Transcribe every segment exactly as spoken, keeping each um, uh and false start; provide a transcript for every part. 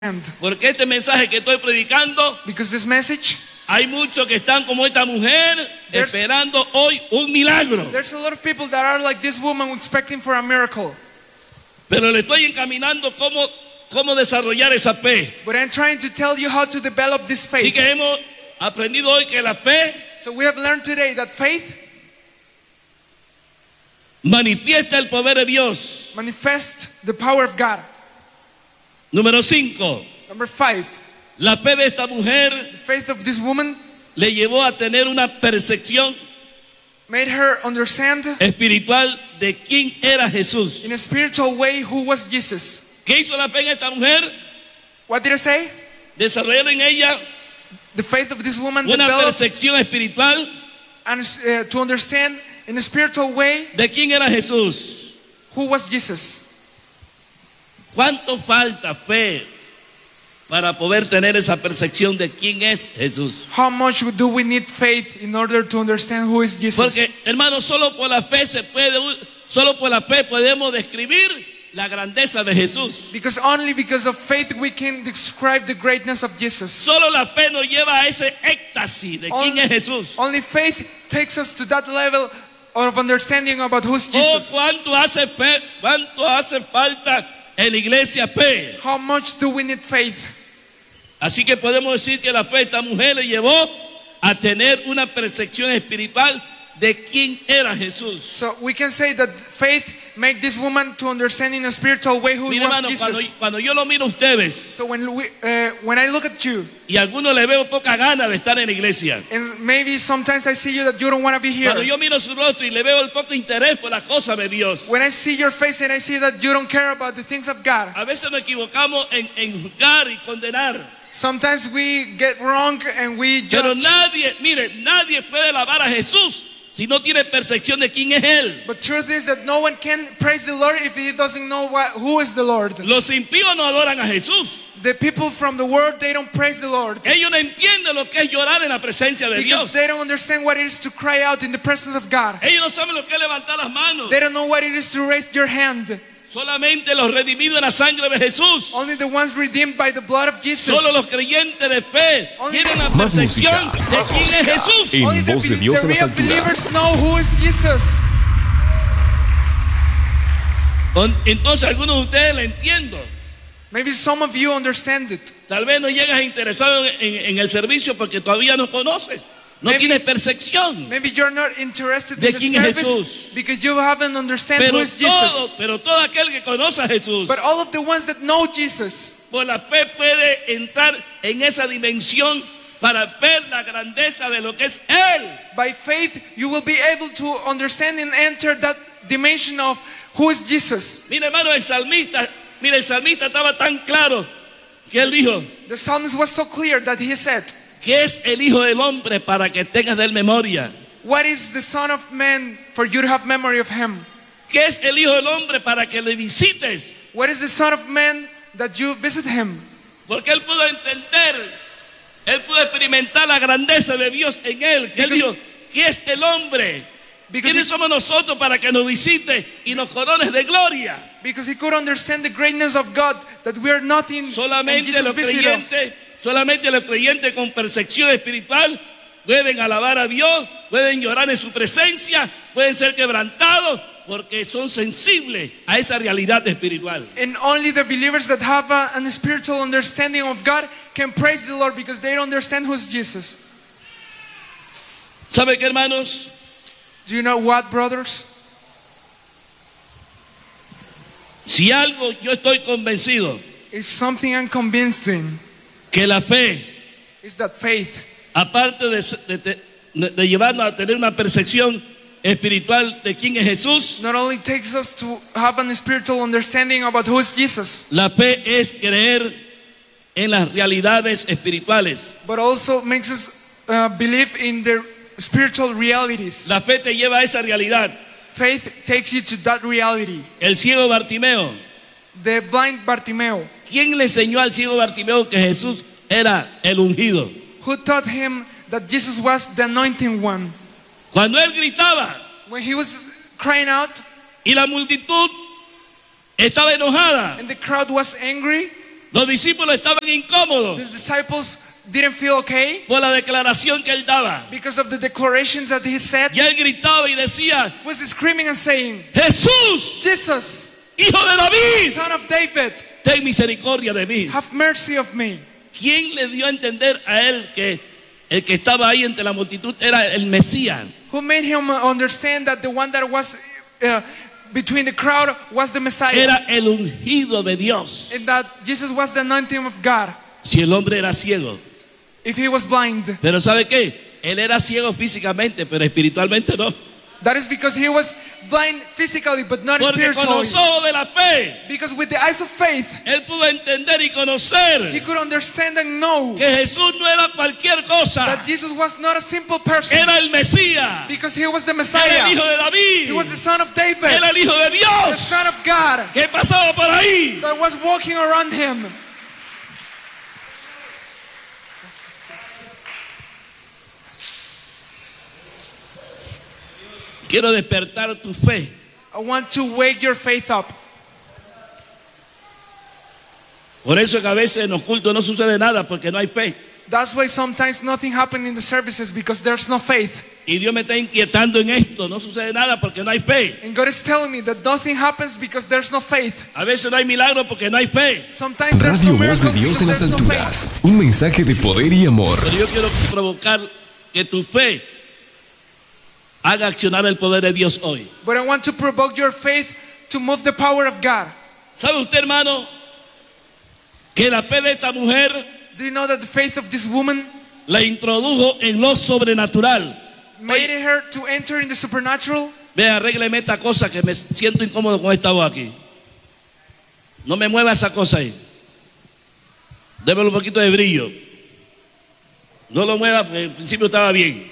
Porque este mensaje que estoy predicando, because this message, hay muchos que están como esta mujer There's- esperando hoy un milagro. there's a lot of people that are like this woman expecting for a miracle. Pero le estoy encaminando cómo, cómo desarrollar esa fe. But I'm trying to tell you how to develop this Así faith. que hemos aprendido hoy que la fe So we have learned today that faith manifiesta el poder de Dios. manifests the power of God. Número cinco, Number five, la fe de esta mujer the faith of this woman le llevó a tener una percepción made her understand espiritual de quién era Jesús. in a spiritual way who was Jesus. ¿Qué hizo la fe en esta mujer? What did I say? Desarrollar en ella The faith of this woman una developed percepción espiritual and, uh, to understand in a spiritual way de quién era Jesús. who was Jesus. ¿Cuánto falta fe para poder tener esa percepción de quién es Jesús? How much do we need faith in order to understand who is Jesus? Porque, hermano, solo por la fe se puede, solo por la fe podemos describir la grandeza de Jesús. Because only because of faith we can describe the greatness of Jesus. Solo la fe nos lleva a ese éxtasis de quién Only, es Jesús. only faith takes us to that level of understanding about who's Oh, Jesus. cuánto hace fe, cuánto hace falta en la iglesia fe. How much do we need faith? Así que podemos decir que la fe de esta mujer le llevó a tener una percepción espiritual de quién era Jesús. So we can say that faith made this woman to understand in a spiritual way who Mire, was hermano, cuando, Jesus. cuando yo lo miro a ustedes So when we, uh, when I look at you, y a algunos le veo poca gana de estar en la iglesia. and maybe sometimes I see you that you don't want to be Cuando here. yo miro su rostro y le veo el poco interés por las cosas de Dios. When I see your face and I see that you don't care about the things of God. A veces nos equivocamos en, en juzgar y condenar. Sometimes we get wrong and we Pero judge. nadie, mire, nadie puede alabar a Jesús si no tiene percepción de quién es Él. But truth is that no one can praise the Lord if he doesn't know what, who is the Lord. Los impíos no adoran a Jesús. The people from the world, they don't praise the Lord. Ellos no entienden lo que es llorar en la presencia de Because Dios. they don't understand what it is to cry out in the presence of God. Ellos no saben lo que es levantar las manos. They don't know what it is to raise your hand. Solamente los redimidos en la sangre de Jesús. Only the ones redeemed by the blood of Jesus. Solo los creyentes de fe Only tienen la Más percepción música. de quién es Jesús. En Only the, voz de be- Dios the en las real alturas. believers know who is Jesus. On- Entonces algunos de ustedes la entiendo. Maybe some of you understand it. Tal vez no llegas interesado en, en- en el servicio porque todavía no conoces. No Maybe- tienes percepción. Maybe you're not interested ¿De in the quién es service Jesús? because you haven't understand who Pero is Jesus. todo, pero todo aquel que conoce a Jesús But all of the ones that know Jesus, por la fe puede entrar en esa dimensión para ver la grandeza de lo que es Él. by faith, you will be able to understand and enter that dimension of who is Jesus. Mira, hermano, el salmista, mira, el salmista estaba tan claro que él dijo, The psalmist was so clear that he said, ¿qué es el Hijo del Hombre para que tengas de él memoria? what is the Son of Man for you to have memory of him? ¿Qué es el Hijo del Hombre para que le visites? What is the Son of Man that you visit him? Porque él pudo entender, él pudo experimentar la grandeza de Dios en él. Que él Because- dijo, ¿qué es el hombre? Because ¿Quiénes he, somos nosotros para que nos visite y nos corones de gloria? because he could understand the greatness of God, that we are nothing and Solamente Jesus los visited us. creyentes, solamente los creyentes con percepción espiritual pueden alabar a Dios, pueden llorar en su presencia, pueden ser quebrantados porque son sensibles a esa realidad espiritual. And only the believers that have a, an spiritual understanding of God can praise the Lord because they don't understand who is Jesus. ¿Sabe qué, hermanos? Do you know what, brothers? Si algo yo estoy convencido It's something I'm convinced in, que la fe, is that faith, aparte de, de- de- de llevarnos a tener una percepción espiritual de quién es Jesús, not only takes us to have a spiritual understanding about who is Jesus, la fe es creer en las realidades espirituales. but also makes us uh, believe in the spiritual realities. La fe te lleva a esa realidad. Faith takes you to that reality. El ciego Bartimeo, The blind Bartimeo, ¿quién le enseñó al ciego Bartimeo que Jesús era el ungido? who taught him that Jesus was the anointing one? Cuando él gritaba When he was crying out y la multitud estaba enojada, and the crowd was angry, Los discípulos estaban incómodos The disciples didn't feel okay por la declaración que él daba. because of the declarations that he said. Y él gritaba y decía, He was screaming and saying, Jesús, Jesus, hijo de David, son of David, ten misericordia de mí. have mercy of me. ¿Quién le dio a entender a él que el que estaba ahí entre la multitud era el Mesías? Who made him understand that the one that was uh, between the crowd was the Messiah, Era el ungido de Dios. and that Jesus was the anointing of God. Si el hombre era ciego. If he was blind, Pero ¿sabe qué? Él era ciego físicamente, pero espiritualmente no. that is because he was blind physically but not Porque con spiritually. los ojos de la fe, Because with the eyes of faith, él pudo entender y he conocer could understand and know que Jesús no era cualquier cosa. that Jesus was not a simple person, Era el Mesías. because he was the Era el Messiah. hijo de He David. was the son of David, Era el hijo de the Dios. son of God Que pasaba por ahí. that was walking around him. Quiero despertar tu fe. I want to wake your faith up. Por eso es que a veces en los cultos no sucede nada porque no hay fe. That's why sometimes nothing happens in the services, because there's no faith. Y Dios me está inquietando en esto. No sucede nada porque no hay fe. And God is telling me that nothing happens because there's no faith. A veces no hay milagro porque no hay fe. Sometimes there's no Radio Voz de miracles Dios en because las there's no faith. alturas. Un mensaje de poder y amor. Pero yo quiero provocar que tu fe haga accionar el poder de Dios hoy. But I want to provoke your faith to move the power of God. ¿Sabe usted, hermano, que la fe de esta mujer Do you know that the faith of this woman la introdujo en lo sobrenatural? made Oye, her to enter in the supernatural? vea, arrégleme esta cosa que me siento incómodo con esta voz aquí. No me mueva esa cosa ahí. Démelo un poquito de brillo. No lo mueva porque al principio estaba bien.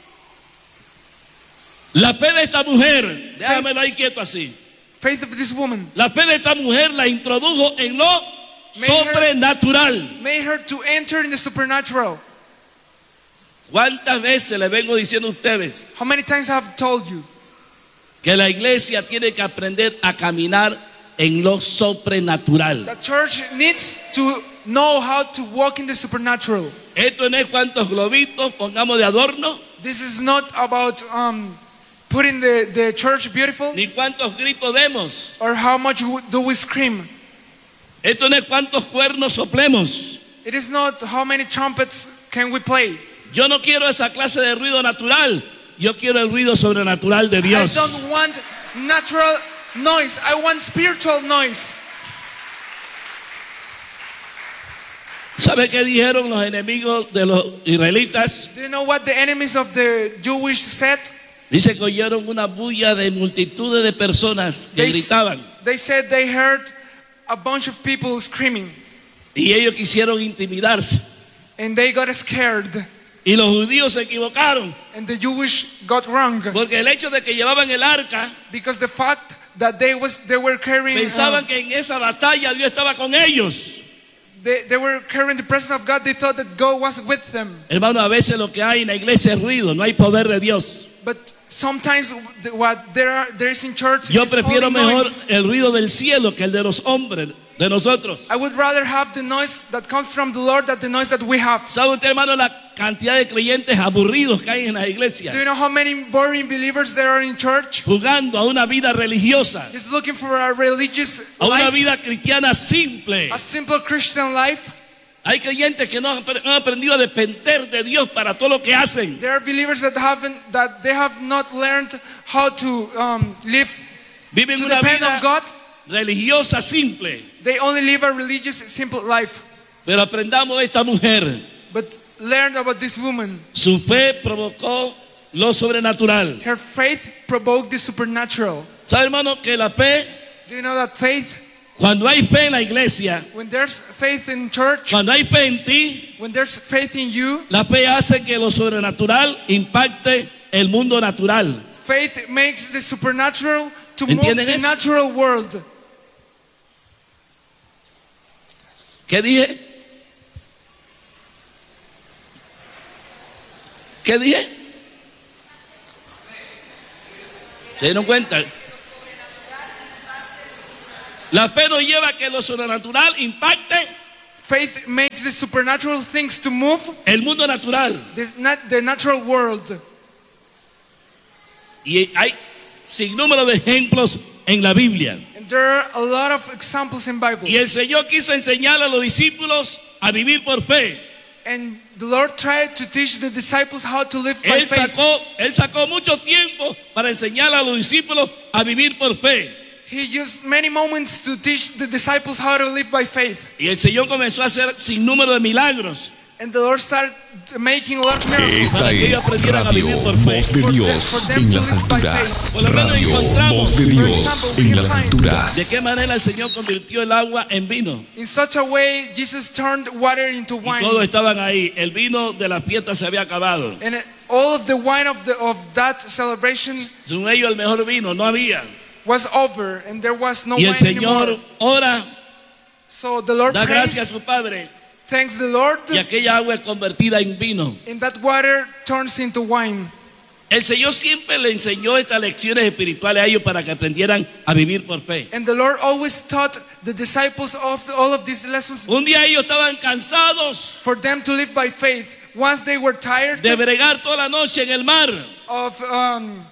La fe de esta mujer, déjamelo ahí quieto así. Faith of this woman La fe de esta mujer la introdujo en lo Made her- sobrenatural. made her to enter in the supernatural. ¿Cuántas veces le vengo diciendo a ustedes How many times I have told you que la iglesia tiene que aprender a caminar en lo sobrenatural? that church needs to know how to walk in the supernatural? Esto no es cuántos globitos pongamos de adorno, This is not about um, putting the, the church beautiful ni cuántos gritos demos. or how much w- do we scream. Esto no es cuántos cuernos soplemos. It is not how many trumpets can we play. Yo no quiero esa clase de ruido natural. Yo quiero el ruido sobrenatural de I Dios. don't want natural noise. I want spiritual noise. ¿Sabe qué dijeron los enemigos de los israelitas? Do you know what the enemies of the Jewish said? Dice que oyeron una bulla de multitudes de personas que They, gritaban. they said they heard a bunch of people screaming Y ellos quisieron intimidarse. and they got scared Y los judíos se equivocaron. and the Jewish got wrong Porque el hecho de que llevaban el arca, because the fact that they was they were carrying uh, pensaban que en esa batalla Dios estaba con ellos. they, they were carrying the presence of God. They thought that God was with them. Hermano, a veces lo que hay en la iglesia es ruido, no hay poder de Dios. But sometimes the- what there are there is in church Yo is prefiero only mejor noise. el ruido del cielo que el de los hombres, de nosotros. I would rather have the noise that comes from the Lord than the noise that we have. ¿Sabe usted, hermano, la cantidad de creyentes aburridos que hay en la Do iglesia? you know how many boring believers there are in church? Jugando a una vida religiosa, Just looking for a religious a una life, vida cristiana simple. a simple Christian life. Hay creyentes que no han apre- han aprendido a depender de Dios para todo lo que hacen. There are believers that haven't that they have not learned how to um, live Viven to una depend vida on God. religiosa simple. They only live a religious, simple life. Pero aprendamos de esta mujer. But learn about this woman. Su fe provocó lo sobrenatural. Her faith provoked the supernatural. ¿Sabe, hermano, que la fe, Do you know that faith, cuando hay fe en la iglesia, when there's faith in church, cuando hay fe en ti, when there's faith in you, la fe hace que lo sobrenatural impacte el mundo natural. faith makes the supernatural to move ¿Entienden the eso? natural world. ¿Qué dije? ¿Qué dije? ¿Se dieron cuenta? La fe nos lleva a que lo sobrenatural impacte faith makes the supernatural things to move, el mundo natural. the, nat- the natural world. Y hay sin número de ejemplos en la Biblia. And there are a lot of examples in Bible. Y el Señor quiso enseñar a los discípulos a vivir por fe. And the Lord tried to teach the disciples how to live by Él faith. sacó, él sacó mucho tiempo para enseñar a los discípulos a vivir por fe. He used many moments to teach the disciples how to live by faith. Y el Señor comenzó a hacer sin número de milagros And the Lord started making a lot of miracles. Esta es Radio Voz de Dios en las alturas. Radio Voz de Dios en las alturas. de qué manera el Señor convirtió el agua en vino. In such a way, Jesus turned water into Y wine. todos estaban ahí. El vino de la fiesta se había acabado. And it- all of the wine of, the, of that celebration Según ellos el mejor vino no había. was over, and there was no Y el wine Señor anymore. ora, So the Lord da gracias a prays, su Padre. thanks the Lord, Y aquella agua es convertida en vino. and that water turns into wine. El Señor siempre le enseñó estas lecciones espirituales a ellos para que aprendieran a vivir por fe. And the Lord always taught the disciples of all of these lessons Un día ellos estaban cansados for them to live by faith. Once they were tired de bregar toda la noche en el mar. of um,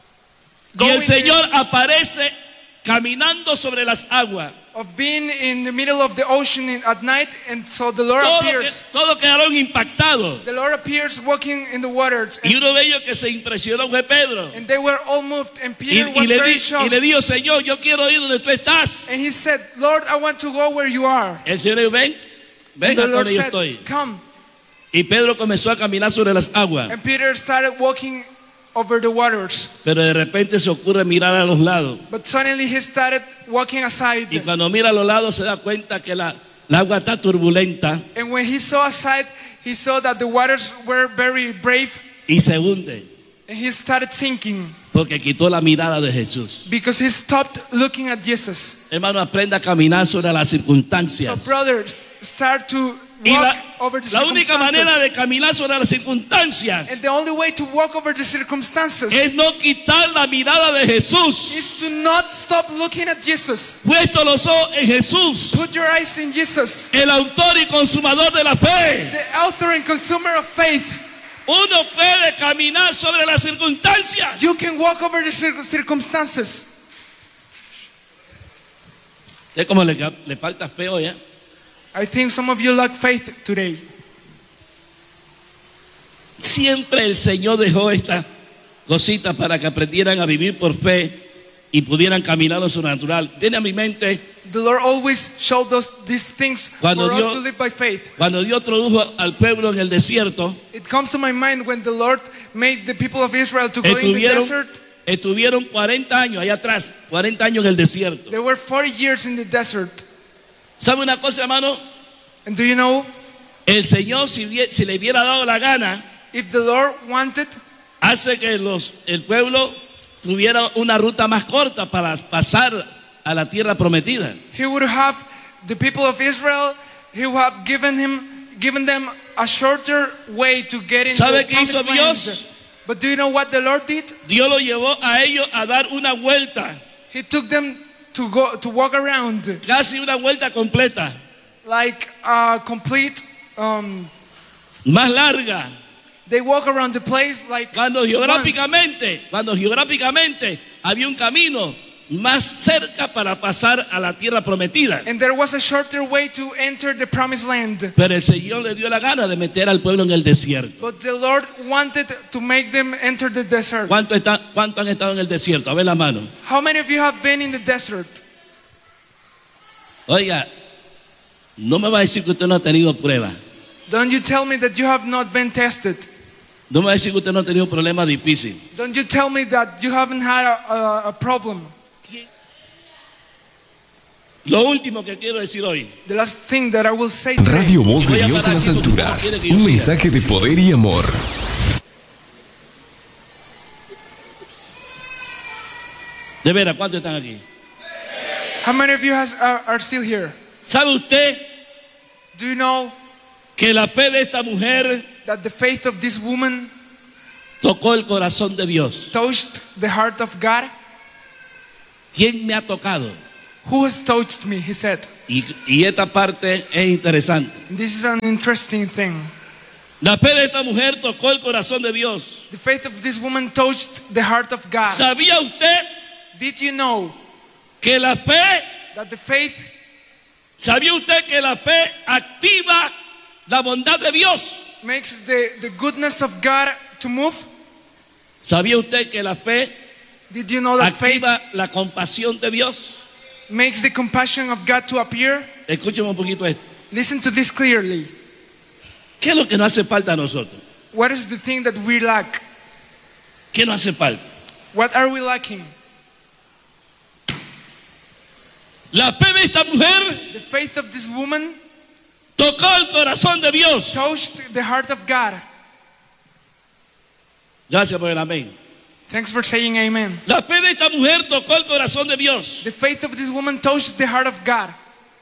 Y el going Señor aparece caminando sobre las aguas. of being in the middle of the ocean in, at night, and so the Lord Todos que- appears. todos quedaron impactados. The Lord appears walking in the water, Y uno de ellos que se impresionó fue Pedro. and they were all moved. And Y, Peter y was le, very di- y shocked. le dijo, Señor, yo quiero ir donde tú estás. And he said, Lord, I want to go where you are. El Señor dijo, ven, ven And the a Lord donde yo said, estoy. come. Y Pedro comenzó a caminar sobre las aguas. And Peter started walking over the waters. Pero de repente se ocurre mirar a los lados. But suddenly he started walking aside. Y cuando mira a los lados se da cuenta que la, la agua está turbulenta And when he saw aside, he saw that the waters were very brave, y se hunde. and he started sinking Porque quitó la mirada de Jesús. because he stopped looking at Jesus. Hermano, aprenda a caminar sobre las So circunstancias. brothers, start to Y walk la, over the la única manera circumstances. de caminar sobre las circunstancias And the only way to walk over the circumstances es no quitar la mirada de Jesús. is to not stop looking at Jesus. Puesto los ojos en Jesús, Put your eyes in Jesus, el autor y consumador de la fe. the author and consumer of faith. Uno puede caminar sobre las circunstancias. You can walk over the cir- circumstances. Es como le, le falta feo ya. I think some of you lack faith today. Siempre el Señor dejó estas cositas para que aprendieran a vivir por fe y pudieran caminar lo sobrenatural. Viene a mi mente The Lord always showed us these things Cuando for Dios- us to live by faith. cuando Dios introdujo al pueblo en el desierto. It comes to my mind when the Lord made the people of Israel to go in the Estuvieron, desert. estuvieron cuarenta años allá atrás, cuarenta años en el desierto. They were forty years in the desert. ¿Sabe una cosa, hermano? And do you know, El Señor, si, vie- si le hubiera dado la gana, if the Lord wanted, hace que los, el pueblo tuviera una ruta más corta para pasar a la tierra prometida. He would have the people of Israel, He would have given him, given them a shorter way to get into ¿Sabe the qué hizo promised Dios? land. But do you know what the Lord did? Dios lo llevó a ellos a dar una vuelta, He took them to go to walk around casi una vuelta completa, like a complete. Um, más larga. they walk around the place like Cuando once. geográficamente, cuando geográficamente había un camino más cerca para pasar a la tierra prometida. And there was a shorter way to enter the promised land. Pero el Señor le dio la gana de meter al pueblo en el desierto. But the Lord wanted to make them enter the desert. ¿Cuánto, está, ¿Cuánto han estado en el desierto? A ver la mano. How many of you have been in the desert? Oiga, no me va a decir que usted no ha tenido pruebas. Don't you tell me that you have not been tested. No me va a decir que usted no ha tenido problemas difíciles. Don't you tell me that you haven't had a, a, a problem. Lo último que quiero decir hoy. The last thing that I will say today. Radio Voz de Dios en las alturas. Un mensaje de poder y amor. De veras, ¿cuántos están aquí? How many of you has, are, are still here? ¿Sabe usted Do you know que la fe de esta mujer that the faith of this woman tocó el corazón de Dios? touched the heart of God? ¿Quién me ha tocado? Who has touched me? He said. Y, y esta parte es interesante. And this is an interesting thing. La fe de esta mujer tocó el corazón de Dios. The faith of this woman touched the heart of God. ¿Sabía usted Did you know que la fe, that the faith, sabía usted que la fe activa la bondad de Dios? makes the, the goodness of God to move? ¿Sabía usted que la fe Did you know that faith activa la compasión de Dios? makes the compassion of God to appear? Escúcheme un poquito esto. Listen to this clearly. ¿Qué es lo que nos hace falta a nosotros? What is the thing that we lack? ¿Qué nos hace falta? What are we lacking? La fe de esta mujer The faith of this woman tocó el corazón de Dios. touched the heart of God. Gracias por el amén. Thanks for saying amen. La fe de esta mujer tocó el corazón de Dios. The faith of this woman touched the heart of God.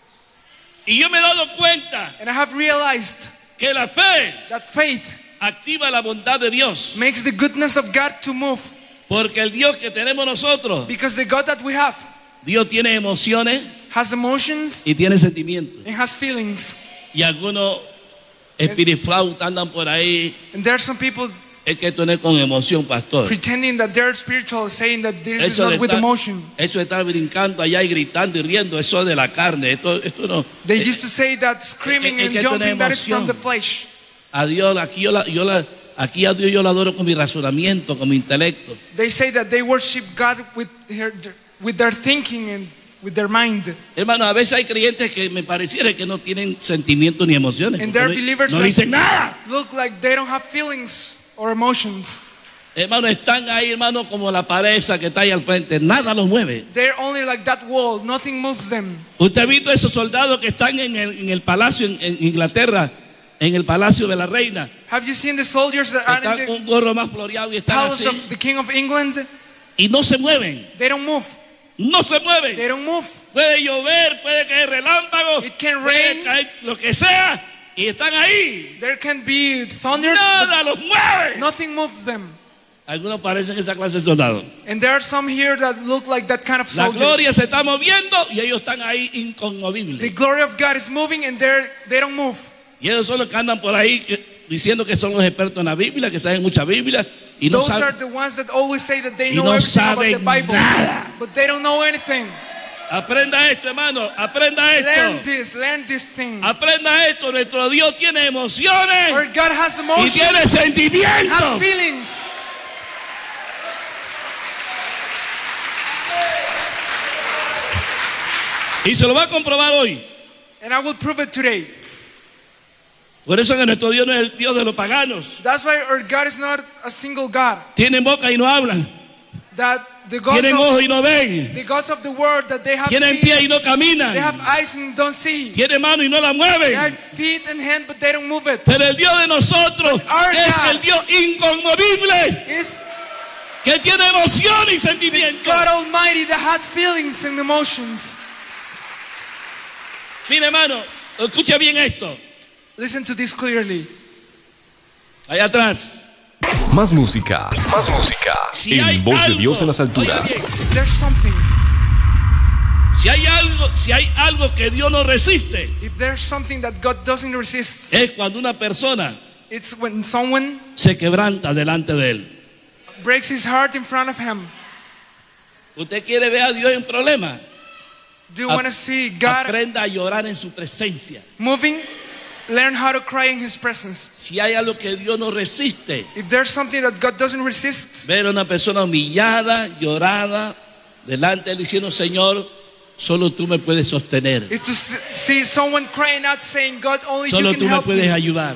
Y yo me he dado cuenta And I have realized que la fe that faith activa la bondad de Dios. makes the goodness of God to move. Porque el Dios que tenemos nosotros, Because the God that we have Dios tiene emociones has emotions y tiene sentimientos. and has feelings. Y algunos espiriflautas andan por ahí. And there are some people Es que esto no es con emoción, pastor. pretending that they're spiritual, saying that this is Eso de, not with estar, emotion. eso de estar brincando allá y gritando y riendo, eso es de la carne. Esto, esto no. They eh, used to say that screaming es and que esto no es jumping, that is from emoción. the flesh. A Dios, aquí yo la, yo la, aquí a Dios yo lo adoro con mi razonamiento, con mi intelecto. They say that they worship God with their, with their thinking and with their mind. Hermano, a veces hay creyentes que me pareciera que no tienen sentimientos ni emociones. And porque there are no, believers no that dicen nada. look like they don't have feelings or emotions. Hermano, están ahí, hermano, como la pared esa que está ahí al frente. Nada los mueve. They're only like that wall. Nothing moves them. ¿Usted ha visto esos soldados que están en el, en el palacio en, en Inglaterra, en el palacio de la reina? Have you seen the soldiers that are Están in con the un gorro más floreado y están palace así. of the King of England? Y no se mueven. They don't move. No se They mueven. don't move. Puede llover, puede caer relámpagos, It can puede rain. caer lo que sea. Y están ahí. There can be thunders, Nada los mueve. but nothing moves them. Algunos parecen esa clase de soldados. And there are some here that look like that kind of La gloria soldiers. se está moviendo y ellos están ahí The inconmovibles. glory of God is moving and they're, they don't move. Y ellos son los que andan por ahí que- diciendo que son los expertos en la Biblia, que saben mucha Biblia y no Those are saben. the ones that always say that they Y know no everything about the saben Bible. nada. But they don't know anything. Aprenda esto, hermano, aprenda Learn esto. this, learn this thing. Aprenda esto, nuestro Dios tiene emociones Where God has y emotions, tiene has sentimientos. feelings. Y se lo va a comprobar hoy. And I will prove it today. Por eso que nuestro Dios no es el Dios de los paganos. That's why our God is not a single God. Tienen boca y no hablan. That the gods Tienen of, ojos y no ven. the gods of the world that they have Tienen seen, pie y no they have caminan. eyes and don't see. Tienen mano y no la They have mueven. feet and hands, but they don't move it. Pero el Dios de nosotros But our es God el Dios inconmovible, Is que tiene emoción y the sentimiento. God Almighty that has feelings and emotions. Mira, hermano, escucha bien esto. Listen to this clearly. Allá atrás. Más música. Más música. Si hay En Voz de algo- Dios en las Oiga alturas. bien, There's something. Si hay algo, si hay algo que Dios no resiste, If there's something that God doesn't resist, es cuando una persona it's when someone se quebranta delante de él. breaks his heart in front of him. ¿Usted quiere ver a Dios en problemas? Do you Ap- want to see God Aprenda a llorar en su presencia. moving? Learn how to cry in His presence. Si hay algo que Dios no resiste, If there's something that God doesn't resist, ver a una persona humillada, llorada, delante de él diciendo, Señor, solo tú me puedes sostener. it's to s- see someone crying out saying, God, only Solo you tú can me help puedes me. ayudar.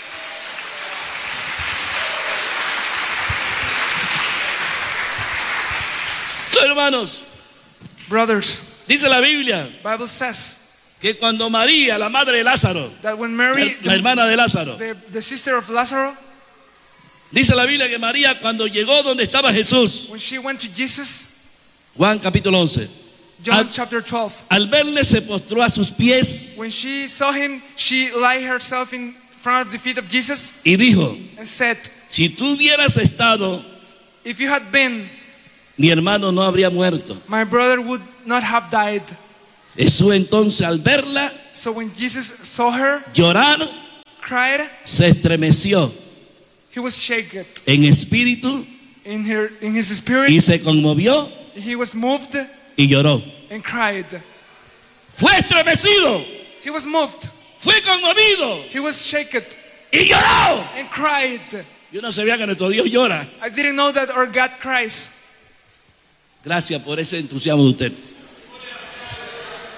So, hermanos, Brothers, dice la Biblia Bible says que cuando María, la madre de Lázaro, that when Mary, la hermana de Lázaro, the, the sister of Lazarus, dice la Biblia que María cuando llegó donde estaba Jesús, when she went to Jesus, Juan capítulo once, John al, chapter twelve, al verle se postró a sus pies when she saw him, she lay herself in front of the feet of Jesus y dijo, and said, si tú hubieras estado, if you had been, mi hermano no habría muerto. my brother would not have died. Jesús entonces al verla, So when Jesus saw her, llorar, cried, se estremeció he was shaken en espíritu in her in his spirit. y se conmovió He was moved y lloró. and cried. Fue estremecido, He was moved. fue conmovido He was shaken y lloró. and cried. Yo no sabía que nuestro Dios llora. I didn't know that our God cries. Gracias por ese entusiasmo de usted.